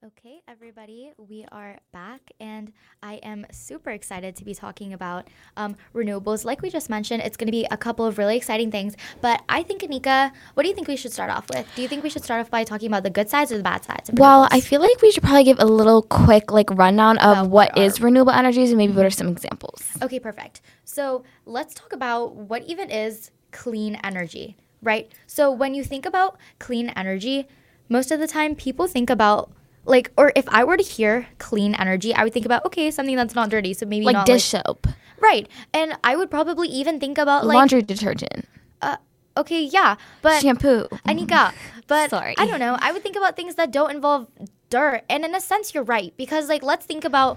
Okay, everybody, we are back, and I am super excited to be talking about renewables. Like we just mentioned, it's going to be a couple of really exciting things. But I think, Anika, what do you think we should start off with? Do you think we should start off by talking about the good sides or the bad sides of Well, I renewables? feel like we should probably give a little quick rundown of About what what is are renewable energies and maybe what are some examples. Okay, perfect. So let's talk about what even is clean energy, right? So when you think about clean energy, most of the time people think about or if I were to hear clean energy, I would think about, okay, something that's not dirty. So maybe Like not dish soap, right. And I would probably even think about laundry detergent, uh, okay, yeah, but shampoo. Anika, but Sorry. I don't know. I would think about things that don't involve dirt. And in a sense, you're right. Because, let's think about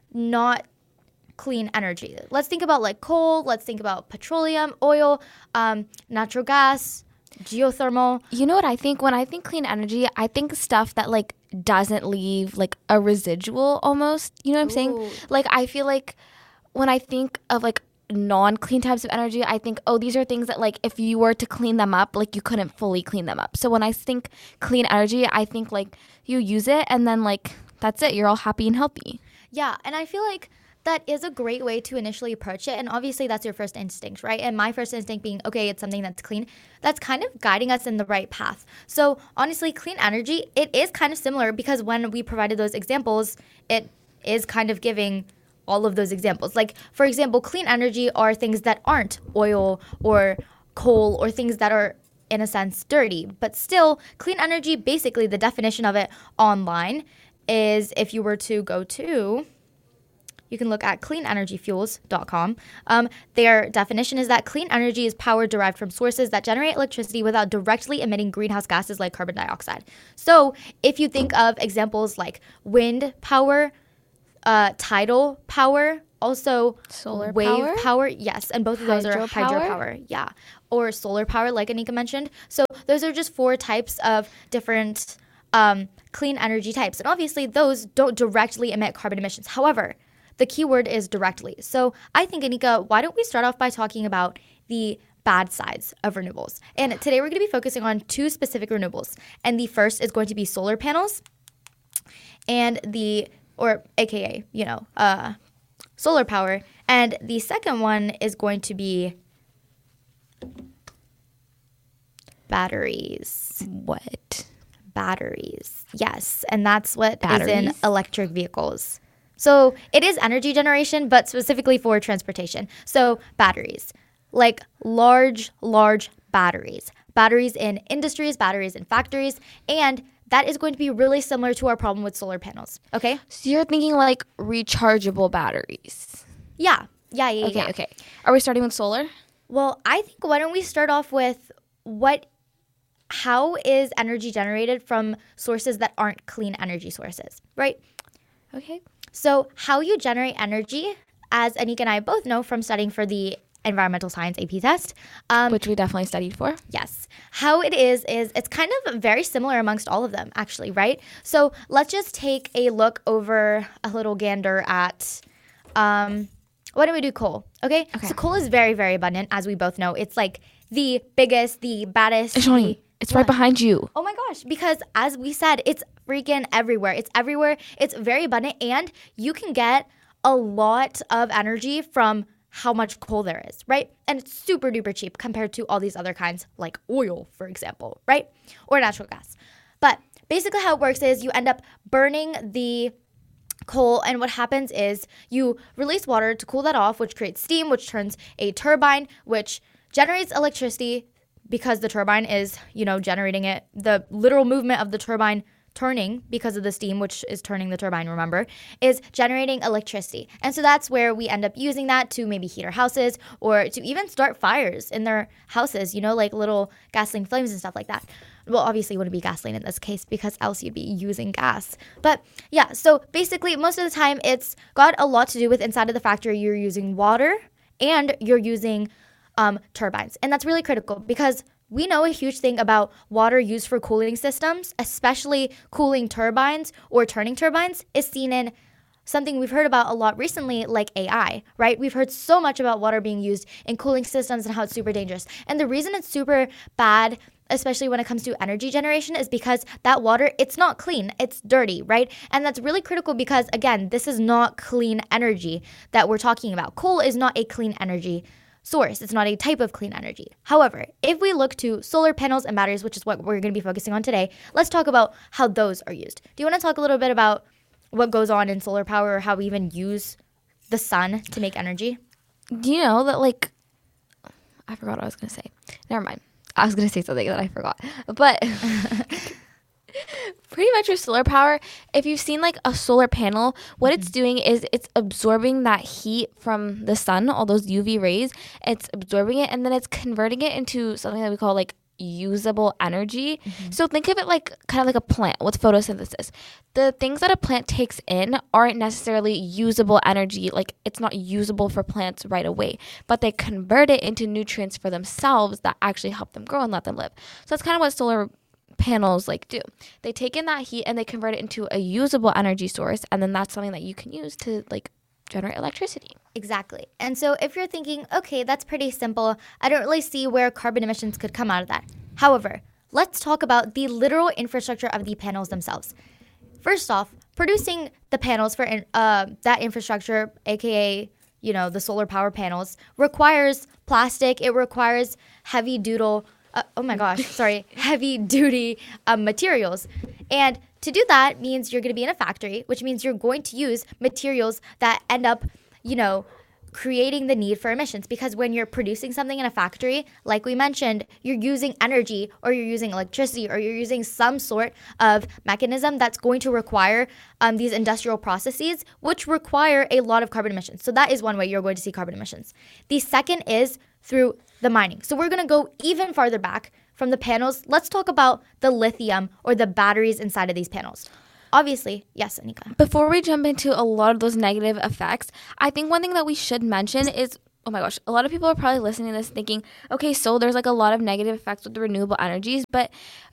not clean energy. Let's think about, coal. Let's think about petroleum, oil, natural gas, geothermal. You know what I think? When I think clean energy, I think stuff that doesn't leave a residual almost. You know what I'm saying? Ooh. I feel like when I think of non-clean types of energy, I think, oh, these are things that if you were to clean them up, you couldn't fully clean them up. So when I think clean energy, I think you use it and then that's it. You're all happy and healthy. Yeah, and I feel like that is a great way to initially approach it. And obviously, that's your first instinct, right? And my first instinct being, okay, it's something that's clean. That's kind of guiding us in the right path. So honestly, clean energy, it is kind of similar because when we provided those examples, it is kind of giving all of those examples. Like, for example, clean energy are things that aren't oil or coal or things that are, in a sense, dirty. But still, clean energy, basically, the definition of it online is if you were to go to, you can look at cleanenergyfuels.com. Their definition is that clean energy is power derived from sources that generate electricity without directly emitting greenhouse gases like carbon dioxide. So if you think of examples like wind power, tidal power, also Solar wave power? yes, and both of those are Hydropower? hydropower, yeah, or solar power, like Anika mentioned. So those are just four types of different clean energy types, and obviously those don't directly emit carbon emissions. However, the key word is directly. So I think, Anika, why don't we start off by talking about the bad sides of renewables? And today we're going to be focusing on two specific renewables, and the first is going to be solar panels, and or AKA, solar power. And the second one is going to be batteries. What? Batteries. Yes. And that's what is in Batteries? electric vehicles. So it is energy generation, but specifically for transportation. So batteries, like large batteries. Batteries in industries, batteries in factories, and that is going to be really similar to our problem with solar panels. Okay? So you're thinking rechargeable batteries. Yeah. Okay. Are we starting with solar? Well, I think why don't we start off with how is energy generated from sources that aren't clean energy sources, right? Okay. So how you generate energy, as Anika and I both know from studying for the environmental science AP test, Which we definitely studied for. yes, how it is it's kind of very similar amongst all of them, actually, right? So let's just take a look over a little gander at, why don't we do coal, okay? So coal is very, very abundant, as we both know. It's the biggest, the baddest. Shawnee, it's right behind you. Oh my gosh, because as we said, it's freaking everywhere. It's everywhere. It's very abundant, and you can get a lot of energy from how much coal there is, right? And it's super duper cheap compared to all these other kinds like oil, for example, right? Or natural gas. But basically how it works is you end up burning the coal, and what happens is you release water to cool that off, which creates steam, which turns a turbine, which generates electricity because the turbine is, generating it. The literal movement of the turbine turning because of the steam, which is turning the turbine, remember, is generating electricity. And so that's where we end up using that to maybe heat our houses or to even start fires in their houses, like little gasoline flames and stuff like that. Well, obviously it wouldn't be gasoline in this case because else you'd be using gas. But yeah, so basically most of the time it's got a lot to do with inside of the factory you're using water and you're using turbines. And that's really critical because we know a huge thing about water used for cooling systems, especially cooling turbines or turning turbines, is seen in something we've heard about a lot recently, like AI, right? We've heard so much about water being used in cooling systems and how it's super dangerous. And the reason it's super bad, especially when it comes to energy generation, is because that water, it's not clean, it's dirty, right? And that's really critical because, again, this is not clean energy that we're talking about. Coal is not a clean energy source. It's not a type of clean energy. However, if we look to solar panels and batteries, which is what we're going to be focusing on today, let's talk about how those are used. Do you want to talk a little bit about what goes on in solar power or how we even use the sun to make energy? Do you know that, like, I forgot what I was going to say. Never mind. I was going to say something that I forgot. But pretty much with solar power, if you've seen like a solar panel, what it's doing is it's absorbing that heat from the sun, all those UV rays. It's absorbing it and then it's converting it into something that we call like usable energy. So think of it like kind of like a plant with photosynthesis. The things that a plant takes in aren't necessarily usable energy. Like it's not usable for plants right away, but they convert it into nutrients for themselves that actually help them grow and let them live. So that's kind of what solar panels like do. They take in that heat and they convert it into a usable energy source, and then that's something that you can use to like generate electricity. Exactly. And so if you're thinking, okay, that's pretty simple, I don't really see where carbon emissions could come out of that. However, let's talk about the literal infrastructure of the panels themselves. First off, producing the panels for that infrastructure, aka, you know, the solar power panels, requires plastic. It requires heavy duty materials. And to do that means you're going to be in a factory, which means you're going to use materials that end up, you know, creating the need for emissions. Because when you're producing something in a factory, like we mentioned, you're using energy or you're using electricity or you're using some sort of mechanism that's going to require these industrial processes, which require a lot of carbon emissions. So that is one way you're going to see carbon emissions. The second is through the mining. So we're going to go even farther back from the panels. Let's talk about the lithium or the batteries inside of these panels. Obviously, yes, Anika. Before we jump into a lot of those negative effects, I think one thing that we should mention is, oh my gosh, a lot of people are probably listening to this thinking, okay, so there's like a lot of negative effects with the renewable energies, but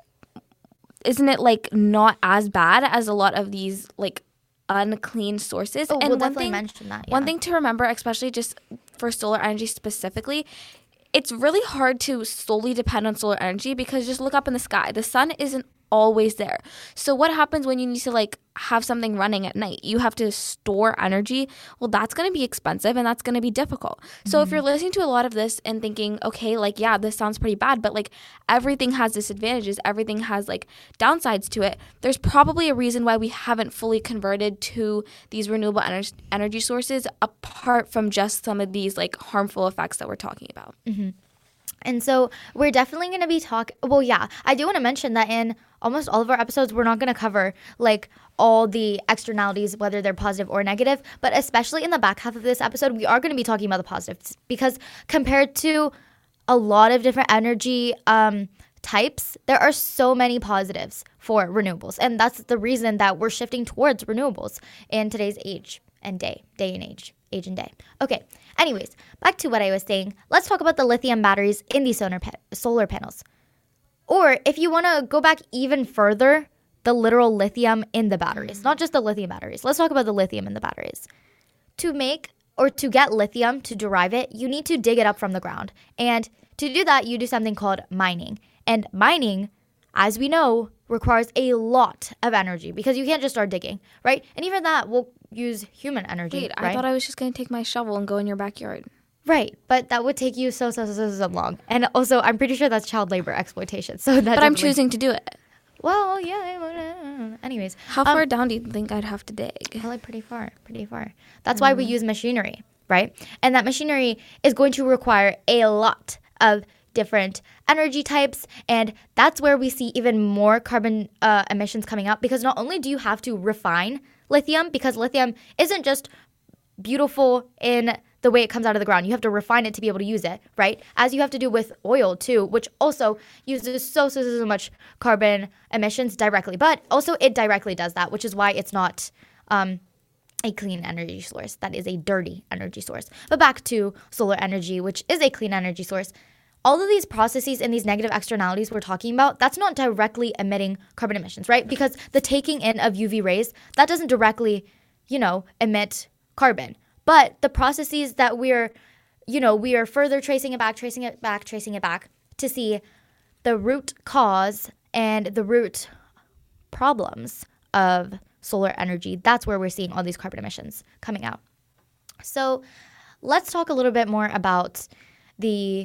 isn't it like not as bad as a lot of these like unclean sources? Oh, and we'll definitely mention that. Yeah. One thing to remember, especially just for solar energy specifically, it's really hard to solely depend on solar energy because just look up in the sky. The sun isn't always there. So what happens when you need to like have something running at night? You have to store energy. Well, that's going to be expensive and that's going to be difficult. So if you're listening to a lot of this and thinking, okay, like, yeah, this sounds pretty bad, but like everything has disadvantages, everything has like downsides to it, there's probably a reason why we haven't fully converted to these renewable energy sources apart from just some of these like harmful effects that we're talking about. And so we're definitely going to be I do want to mention that in almost all of our episodes, we're not going to cover like all the externalities, whether they're positive or negative, but especially in the back half of this episode, we are going to be talking about the positives because compared to a lot of different energy types, there are so many positives for renewables. And that's the reason that we're shifting towards renewables in today's age and day and age and day. Okay. Anyways, back to what I was saying. Let's talk about the lithium batteries in these solar panels. Or if you want to go back even further, the literal lithium in the batteries, not just the lithium batteries. Let's talk about the lithium in the batteries. To get lithium, to derive it, you need to dig it up from the ground. And to do that, you do something called mining. And mining, as we know, requires a lot of energy because you can't just start digging, right? And even that will use human energy. Wait, right? I thought I was just going to take my shovel and go in your backyard. Right, but that would take you so long. And also, I'm pretty sure that's child labor exploitation. But I'm choosing to do it. Well, yeah. Anyways. How far down do you think I'd have to dig? Well, like pretty far. That's why we use machinery, right? And that machinery is going to require a lot of different energy types. And that's where we see even more carbon emissions coming out because not only do you have to refine lithium, because lithium isn't just beautiful in the way it comes out of the ground. You have to refine it to be able to use it, right? As you have to do with oil too, which also uses so much carbon emissions directly. But also it directly does that, which is why it's not a clean energy source. That is a dirty energy source. But back to solar energy, which is a clean energy source. All of these processes and these negative externalities we're talking about, that's not directly emitting carbon emissions, right? Because the taking in of UV rays, that doesn't directly, emit carbon. But the processes that we are further tracing it back to see the root cause and the root problems of solar energy, that's where we're seeing all these carbon emissions coming out. So let's talk a little bit more about the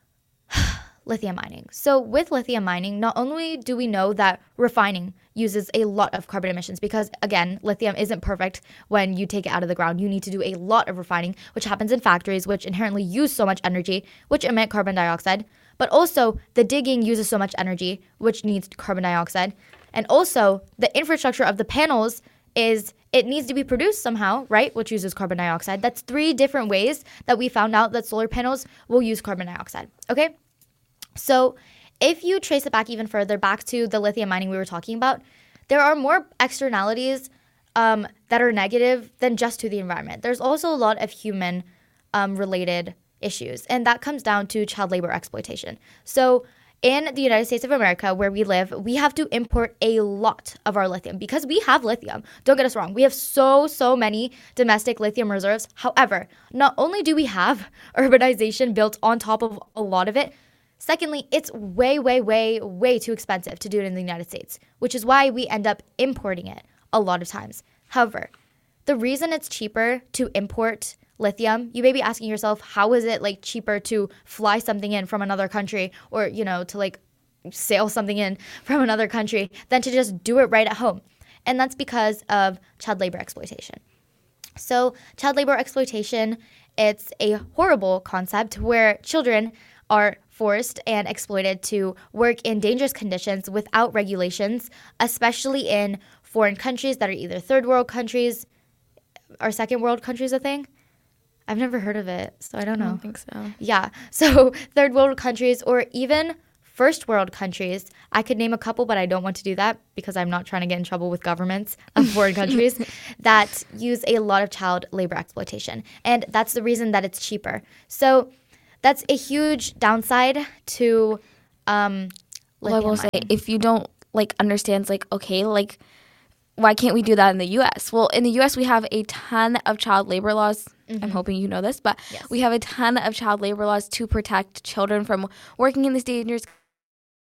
lithium mining. So with lithium mining, not only do we know that refining uses a lot of carbon emissions because, again, lithium isn't perfect when you take it out of the ground. You need to do a lot of refining, which happens in factories, which inherently use so much energy, which emit carbon dioxide. But also the digging uses so much energy, which needs carbon dioxide. And also the infrastructure of the panels it needs to be produced somehow, right? Which uses carbon dioxide. That's 3 different ways that we found out that solar panels will use carbon dioxide. Okay? So if you trace it back even further, back to the lithium mining we were talking about, there are more externalities that are negative than just to the environment. There's also a lot of human related issues, and that comes down to child labor exploitation. So in the United States of America, where we live, we have to import a lot of our lithium because we have lithium. Don't get us wrong. We have so many domestic lithium reserves. However, not only do we have urbanization built on top of a lot of it, secondly, it's way too expensive to do it in the United States, which is why we end up importing it a lot of times. However, the reason it's cheaper to import lithium, you may be asking yourself, how is it like cheaper to fly something in from another country or, to like sail something in from another country than to just do it right at home? And that's because of child labor exploitation. So child labor exploitation, it's a horrible concept where children are forced and exploited to work in dangerous conditions without regulations, especially in foreign countries that are either third world countries or second world countries, I think. I've never heard of it, so I don't know. I don't think so. Yeah, so third world countries or even first world countries. I could name a couple, but I don't want to do that because I'm not trying to get in trouble with governments of foreign countries that use a lot of child labor exploitation. And that's the reason that it's cheaper. So that's a huge downside to Well, I will say, if you don't understand, okay, why can't we do that in the U.S.? Well, in the U.S., we have a ton of child labor laws. Mm-hmm. I'm hoping you know this, but yes, we have a ton of child labor laws to protect children from working in these dangerous